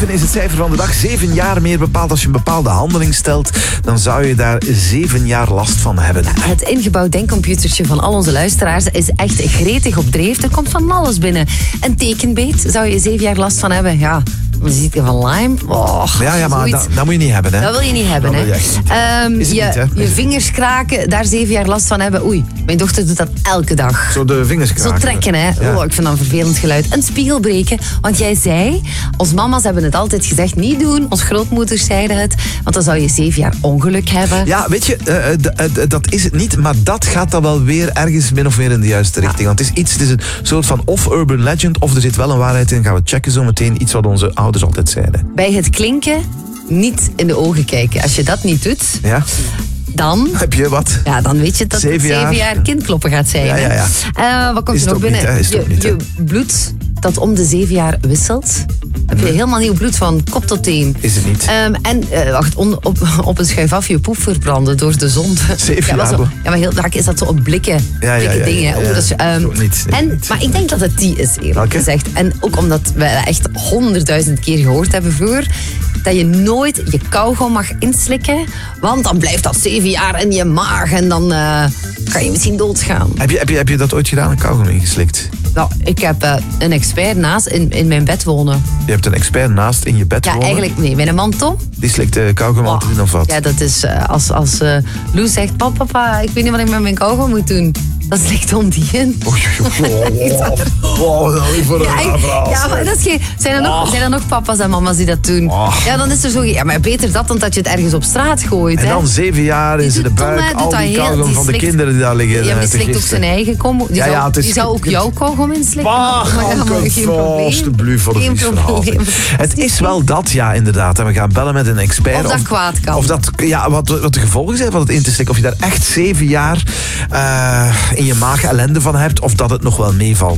7 is het cijfer van de dag. 7 jaar meer bepaald. Als je een bepaalde handeling stelt, dan zou je daar 7 jaar last van hebben. Het ingebouwd denkcomputertje van al onze luisteraars is echt gretig op dreef. Er komt van alles binnen. Een tekenbeet, zou je 7 jaar last van hebben? Ja, dan ziet je van Lyme. Oh, Ja, maar dat moet je niet hebben, hè? Dat wil je niet hebben, Dat hè? wil je echt niet. Is het niet, hè? Je vingers kraken, daar 7 jaar last van hebben. Oei, mijn dochter doet dat elke dag. Zo de vingers kraken. Zo trekken, hè. Ja. Oh, ik vind dat een vervelend geluid. Een spiegel breken. Want jij zei, ons mama's hebben het altijd gezegd, niet doen. Ons grootmoeders zeiden het. Want dan zou je 7 jaar ongeluk hebben. Ja, weet je, dat is het niet. Maar dat gaat dan wel weer ergens min of meer in de juiste richting. Want het is een soort van of urban legend, of er zit wel een waarheid in. Gaan we checken zo meteen. Iets wat onze ouders altijd zeiden. Bij het klinken niet in de ogen kijken. Als je dat niet doet, Ja? dan... Heb je wat? Ja, dan weet je dat het 7 jaar kindkloppen gaat zijn. Ja, ja, ja. Wat komt Is er het nog ook binnen? niet, hè? Is het ook niet, hè? je bloed dat om de 7 jaar wisselt. Heb je helemaal nieuw bloed van kop tot teen. Is het niet. Wacht, op een schuif af je poep verbranden door de zon. 7 maar jaar. zo, ja, maar heel vaak is dat zo op blikken dingen. Ja. Dat is, Zo niet. maar ik denk dat het die is, eerlijk Welke? gezegd. En ook omdat we echt 100.000 keer gehoord hebben vroeger, dat je nooit je kauwgom mag inslikken, want dan blijft dat 7 jaar in je maag en dan kan je misschien doodgaan. Heb je dat ooit gedaan, een kauwgom ingeslikt? Nou, ik heb een expert naast in mijn bed wonen. Je hebt een expert naast in je bed Ja, wonen. eigenlijk, nee, mijn man Tom. Die slikt de kauwgom altijd in of wat? Ja, dat is als Lou zegt, papa, ik weet niet wat ik met mijn kauwgom moet doen. Dan slikt Tom die in. Ja, maar dat is geen... Zijn er nog papa's en mama's die dat doen? Ja, dan is er zo... Ja, maar beter dat dan dat je het ergens op straat gooit. En dan 7 jaar in de buik, al die kauwgom van de kinderen die daar liggen. Ja, maar die slikt ook zijn eigen kom. Die zou ook jouw kauwgom inslikken. Geen probleem. Alsjeblieft, voor Geen probleem. Het is wel dat, ja, inderdaad. En we gaan bellen met een expert. Of dat kwaad kan. Of dat, ja, wat de gevolgen zijn van het in te slikken. Of je daar echt 7 jaar in je maag ellende van hebt. Of dat het nog wel meevalt.